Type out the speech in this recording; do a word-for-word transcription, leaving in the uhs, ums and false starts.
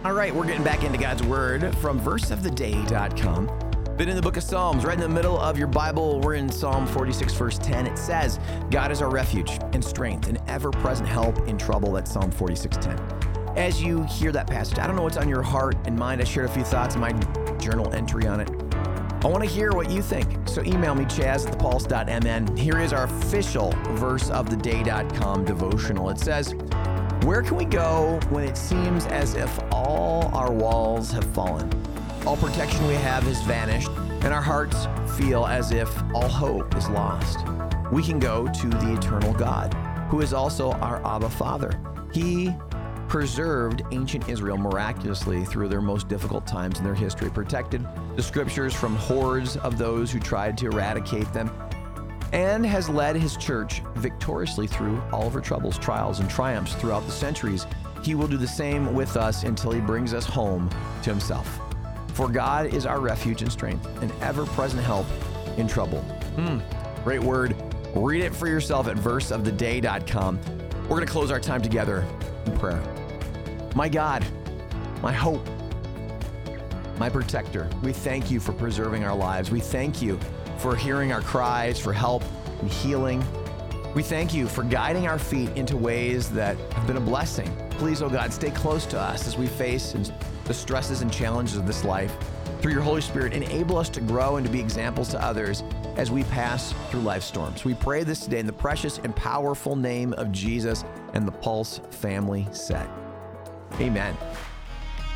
All right, we're getting back into God's Word from verse of the day dot com. Been in the book of Psalms, right in the middle of your Bible. We're in Psalm forty-six, verse ten. It says, God is our refuge and strength, an ever-present help in trouble. That's Psalm forty-six, ten. As you hear that passage, I don't know what's on your heart and mind. I shared a few thoughts in my journal entry on it. I want to hear what you think. So email me, chaz at the pulse dot m n. Here is our official verse of the day dot com devotional. It says, where can we go when it seems as if all our walls have fallen? All protection we have has vanished, and our hearts feel as if all hope is lost. We can go to the eternal God, who is also our Abba Father. He preserved ancient Israel miraculously through their most difficult times in their history, protected the scriptures from hordes of those who tried to eradicate them, and has led his church victoriously through all of her troubles, trials, and triumphs throughout the centuries. He will do the same with us until he brings us home to himself. For God is our refuge and strength, an ever-present help in trouble. Hmm, great word. Read it for yourself at verse of the day dot com. We're going to close our time together in prayer. My God, my hope, my protector, we thank you for preserving our lives. We thank you for hearing our cries for help and healing. We thank you for guiding our feet into ways that have been a blessing. Please, oh God, stay close to us as we face the stresses and challenges of this life. Through your Holy Spirit, enable us to grow and to be examples to others as we pass through life's storms. We pray this today in the precious and powerful name of Jesus, and the Pulse family said, amen.